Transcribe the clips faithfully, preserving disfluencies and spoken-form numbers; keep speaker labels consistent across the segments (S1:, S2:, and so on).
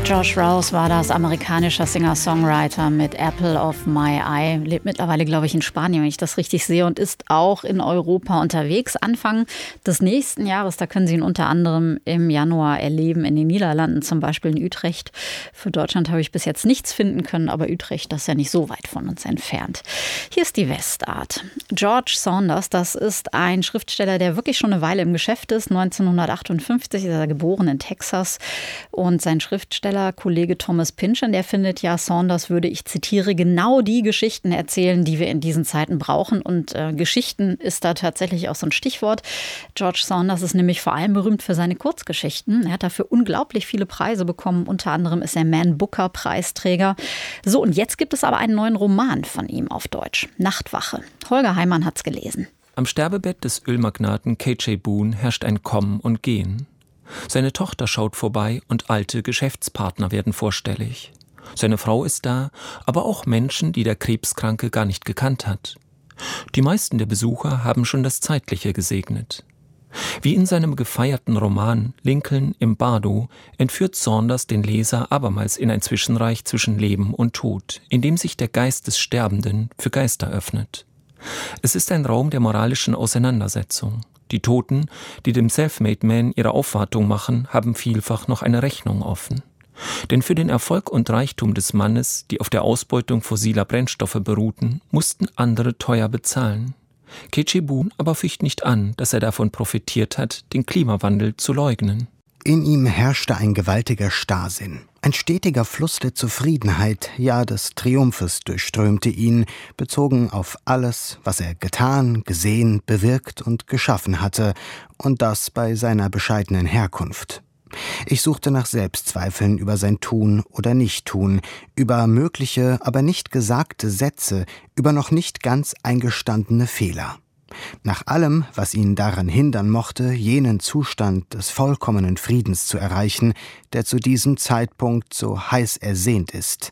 S1: Josh Rouse war das, amerikanischer Singer-Songwriter mit Apple of My Eye. Lebt mittlerweile, glaube ich, in Spanien, wenn ich das richtig sehe, und ist auch in Europa unterwegs. Anfang des nächsten Jahres, da können Sie ihn unter anderem im Januar erleben, in den Niederlanden, zum Beispiel in Utrecht. Für Deutschland habe ich bis jetzt nichts finden können, aber Utrecht, das ist ja nicht so weit von uns entfernt. Hier ist die Westart. George Saunders, das ist ein Schriftsteller, der wirklich schon eine Weile im Geschäft ist. neunzehnhundertachtundfünfzig ist er geboren in Texas, und sein Schriftsteller Kollege Thomas Pynchon, der findet ja, Saunders würde, ich zitiere, genau die Geschichten erzählen, die wir in diesen Zeiten brauchen. Und äh, Geschichten ist da tatsächlich auch so ein Stichwort. George Saunders ist nämlich vor allem berühmt für seine Kurzgeschichten. Er hat dafür unglaublich viele Preise bekommen. Unter anderem ist er Man Booker Preisträger. So, und jetzt gibt es aber einen neuen Roman von ihm auf Deutsch. Nachtwache. Holger Heimann hat's gelesen.
S2: Am Sterbebett des Ölmagnaten K J Boone herrscht ein Kommen und Gehen. Seine Tochter schaut vorbei und alte Geschäftspartner werden vorstellig. Seine Frau ist da, aber auch Menschen, die der Krebskranke gar nicht gekannt hat. Die meisten der Besucher haben schon das Zeitliche gesegnet. Wie in seinem gefeierten Roman Lincoln im Bardo entführt Saunders den Leser abermals in ein Zwischenreich zwischen Leben und Tod, in dem sich der Geist des Sterbenden für Geister öffnet. Es ist ein Raum der moralischen Auseinandersetzung. Die Toten, die dem Selfmade Man ihre Aufwartung machen, haben vielfach noch eine Rechnung offen. Denn für den Erfolg und Reichtum des Mannes, die auf der Ausbeutung fossiler Brennstoffe beruhten, mussten andere teuer bezahlen. K J Boone aber fügt nicht an, dass er davon profitiert hat, den Klimawandel zu leugnen.
S3: In ihm herrschte ein gewaltiger Starrsinn. Ein stetiger Fluss der Zufriedenheit, ja des Triumphes durchströmte ihn, bezogen auf alles, was er getan, gesehen, bewirkt und geschaffen hatte, und das bei seiner bescheidenen Herkunft. Ich suchte nach Selbstzweifeln über sein Tun oder Nichttun, über mögliche, aber nicht gesagte Sätze, über noch nicht ganz eingestandene Fehler. Nach allem, was ihn daran hindern mochte, jenen Zustand des vollkommenen Friedens zu erreichen, der zu diesem Zeitpunkt so heiß ersehnt ist.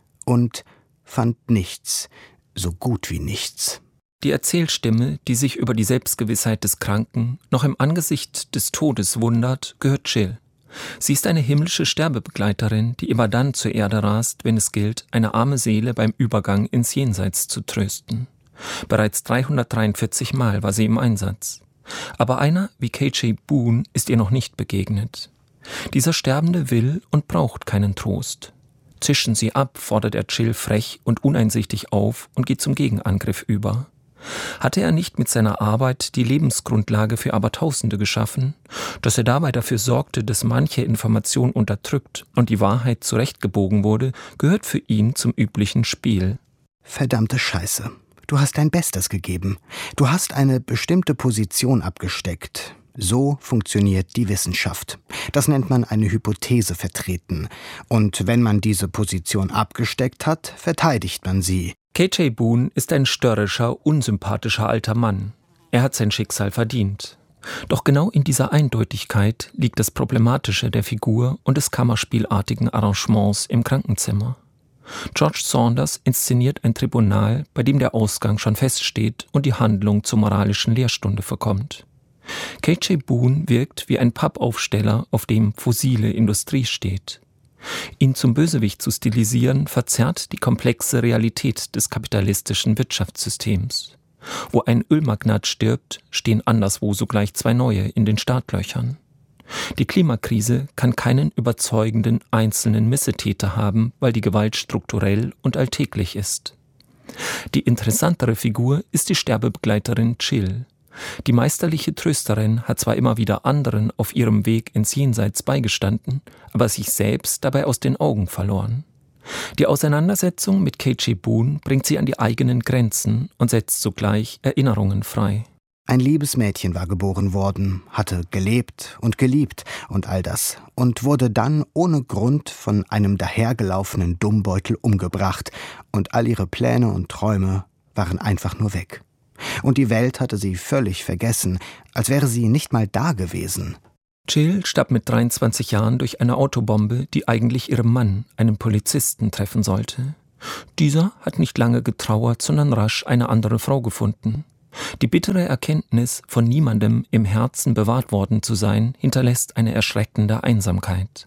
S3: Und fand nichts, so gut wie nichts.
S2: Die Erzählstimme, die sich über die Selbstgewissheit des Kranken noch im Angesicht des Todes wundert, gehört Jill. Sie ist eine himmlische Sterbebegleiterin, die immer dann zur Erde rast, wenn es gilt, eine arme Seele beim Übergang ins Jenseits zu trösten. Bereits dreihundertdreiundvierzig Mal war sie im Einsatz. Aber einer wie K J Boone ist ihr noch nicht begegnet. Dieser Sterbende will und braucht keinen Trost. Zischen Sie ab, fordert er Jill frech und uneinsichtig auf und geht zum Gegenangriff über. Hatte er nicht mit seiner Arbeit die Lebensgrundlage für Abertausende geschaffen, dass er dabei dafür sorgte, dass manche Information unterdrückt und die Wahrheit zurechtgebogen wurde, gehört für ihn zum üblichen Spiel.
S3: Verdammte Scheiße. Du hast dein Bestes gegeben. Du hast eine bestimmte Position abgesteckt. So funktioniert die Wissenschaft. Das nennt man eine Hypothese vertreten. Und wenn man diese Position abgesteckt hat, verteidigt man sie.
S2: K J Boone ist ein störrischer, unsympathischer alter Mann. Er hat sein Schicksal verdient. Doch genau in dieser Eindeutigkeit liegt das Problematische der Figur und des kammerspielartigen Arrangements im Krankenzimmer. George Saunders inszeniert ein Tribunal, bei dem der Ausgang schon feststeht und die Handlung zur moralischen Lehrstunde verkommt. K J Boone wirkt wie ein Pappaufsteller, auf dem fossile Industrie steht. Ihn zum Bösewicht zu stilisieren, verzerrt die komplexe Realität des kapitalistischen Wirtschaftssystems. Wo ein Ölmagnat stirbt, stehen anderswo sogleich zwei neue in den Startlöchern. Die Klimakrise kann keinen überzeugenden einzelnen Missetäter haben, weil die Gewalt strukturell und alltäglich ist. Die interessantere Figur ist die Sterbebegleiterin Jill. Die meisterliche Trösterin hat zwar immer wieder anderen auf ihrem Weg ins Jenseits beigestanden, aber sich selbst dabei aus den Augen verloren. Die Auseinandersetzung mit K J Boone bringt sie an die eigenen Grenzen und setzt sogleich Erinnerungen frei.
S3: Ein liebes Mädchen war geboren worden, hatte gelebt und geliebt und all das und wurde dann ohne Grund von einem dahergelaufenen Dummbeutel umgebracht und all ihre Pläne und Träume waren einfach nur weg. Und die Welt hatte sie völlig vergessen, als wäre sie nicht mal da gewesen.
S2: Jill starb mit dreiundzwanzig Jahren durch eine Autobombe, die eigentlich ihrem Mann, einen Polizisten, treffen sollte. Dieser hat nicht lange getrauert, sondern rasch eine andere Frau gefunden. Die bittere Erkenntnis, von niemandem im Herzen bewahrt worden zu sein, hinterlässt eine erschreckende Einsamkeit.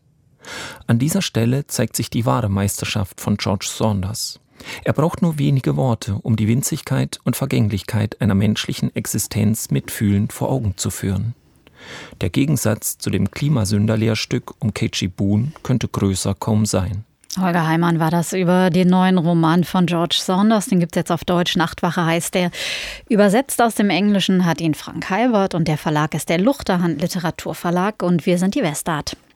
S2: An dieser Stelle zeigt sich die wahre Meisterschaft von George Saunders. Er braucht nur wenige Worte, um die Winzigkeit und Vergänglichkeit einer menschlichen Existenz mitfühlend vor Augen zu führen. Der Gegensatz zu dem Klimasünder-Lehrstück um K G Boone könnte größer kaum sein.
S1: Holger Heimann war das über den neuen Roman von George Saunders. Den gibt es jetzt auf Deutsch. Nachtwache heißt der. Übersetzt aus dem Englischen hat ihn Frank Halbert und der Verlag ist der Luchterhand Literaturverlag und wir sind die Westart.